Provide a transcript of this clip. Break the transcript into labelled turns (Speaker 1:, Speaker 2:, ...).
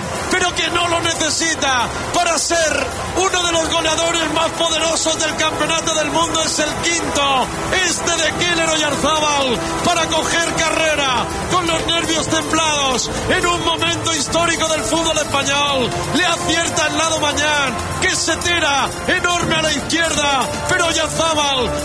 Speaker 1: bien, pero que no lo necesita para ser uno de los goleadores más poderosos del campeonato del mundo. Es el quinto, de Keller Oyarzábal, para coger carrera con los nervios templados en un momento histórico del fútbol español. Le acierta el lado Mañán, que se tira enorme a la izquierda, pero Oyarzábal